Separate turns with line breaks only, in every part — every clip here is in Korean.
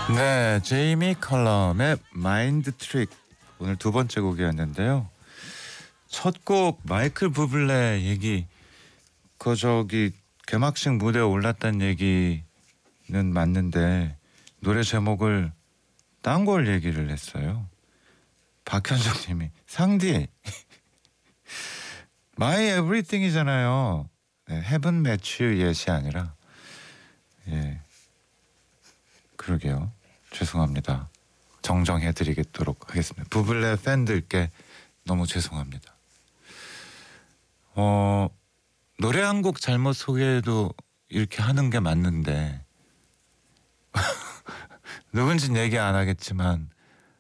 네, 제이미 컬럼의 마인드 트릭 오늘 두 번째 곡이었는데요. 첫 곡 마이클 부블레 얘기 저기 개막식 무대에 올랐다는 얘기는 맞는데 노래 제목을 딴 걸 얘기를 했어요. 박현정님이 상디 My Everything이잖아요. 네, Haven't Met You Yet이 아니라 예 그러게요. 죄송합니다. 정정해드리도록 하겠습니다. 부블레 팬들께 너무 죄송합니다. 노래 한 곡 잘못 소개해도 이렇게 하는 게 맞는데 누군진 얘기 안 하겠지만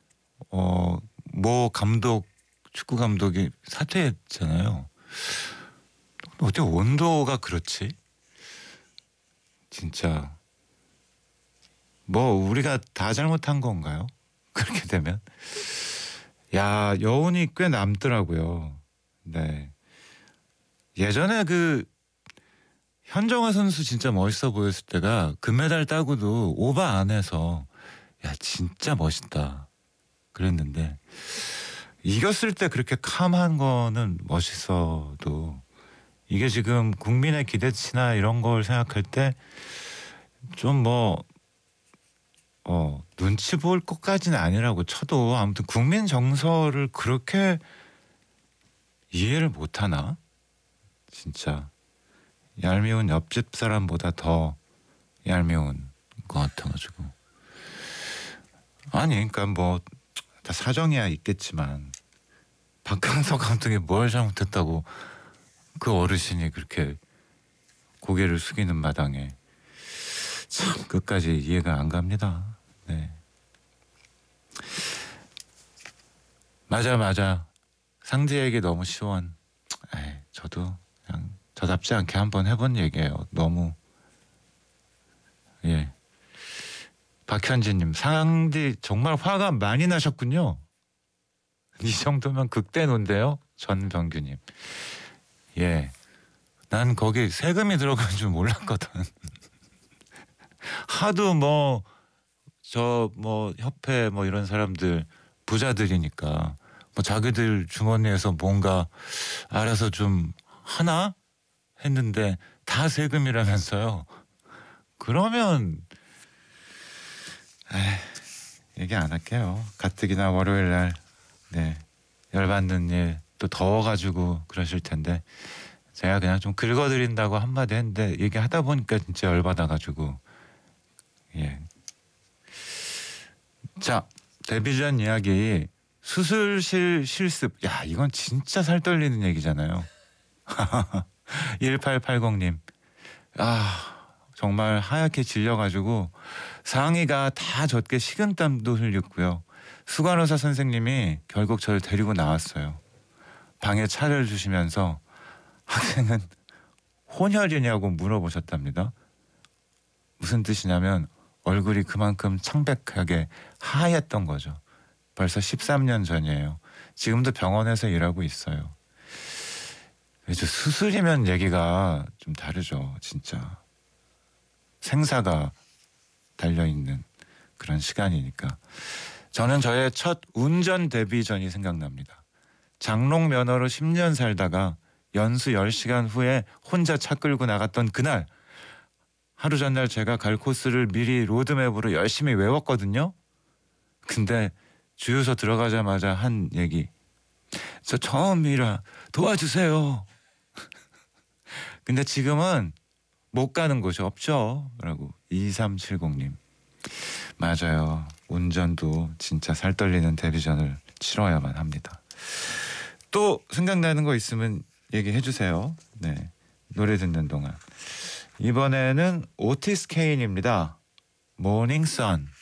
모 감독 축구 감독이 사퇴했잖아요. 어떻게 온도가 그렇지? 진짜 뭐 우리가 다 잘못한 건가요? 그렇게 되면 야 여운이 꽤 남더라고요. 네 예전에 그 현정화 선수 진짜 멋있어 보였을 때가 금메달 따고도 오바 안 해서 야 진짜 멋있다 그랬는데 이겼을 때 그렇게 캄한 거는 멋있어도 이게 지금 국민의 기대치나 이런 걸 생각할 때 좀 눈치 볼 것까지는 아니라고 쳐도 아무튼 국민 정서를 그렇게 이해를 못하나? 진짜 얄미운 옆집 사람보다 더 얄미운 것 같아가지고 아니 그러니까 뭐 다 사정이야 있겠지만 박항서 감독이 뭘 잘못했다고 그 어르신이 그렇게 고개를 숙이는 마당에 참 끝까지 이해가 안 갑니다. 네. 맞아 상디에게 너무 시원. 저도 그냥 저답지 않게 한번 해본 얘기예요. 너무 예. 박현진님 상디 정말 화가 많이 나셨군요. 이 정도면 극대노인데요. 전병규님 예. 난 거기 세금이 들어간 줄 몰랐거든. 하도 협회 이런 사람들 부자들이니까 자기들 주머니에서 뭔가 알아서 좀 하나 했는데 다 세금이라면서요. 그러면 얘기 안 할게요. 가뜩이나 월요일 날 네, 열받는 일 또 더워가지고 그러실 텐데 제가 그냥 좀 긁어드린다고 한마디 했는데 얘기하다 보니까 진짜 열받아가지고 예. 자 데뷔 전 이야기 수술실 실습. 야 이건 진짜 살 떨리는 얘기잖아요. 1880님 정말 하얗게 질려가지고 상의가 다 젖게 식은땀도 흘렸고요. 수간호사 선생님이 결국 저를 데리고 나왔어요. 방에 차를 주시면서 학생은 혼혈이냐고 물어보셨답니다. 무슨 뜻이냐면 얼굴이 그만큼 창백하게 하얗던 거죠. 벌써 13년 전이에요. 지금도 병원에서 일하고 있어요. 그래서 수술이면 얘기가 좀 다르죠. 진짜 생사가 달려있는 그런 시간이니까. 저는 저의 첫 운전 데뷔 전이 생각납니다. 장롱 면허로 10년 살다가 연수 10시간 후에 혼자 차 끌고 나갔던 그날, 하루 전날 제가 갈 코스를 미리 로드맵으로 열심히 외웠거든요. 근데 주유소 들어가자마자 한 얘기, 저 처음이라 도와주세요. 근데 지금은 못 가는 곳이 없죠 라고 2370님. 맞아요. 운전도 진짜 살 떨리는 데뷔전을 치러야만 합니다. 또 생각나는 거 있으면 얘기해 주세요. 네, 노래 듣는 동안. 이번에는 오티스 케인입니다. 모닝 선.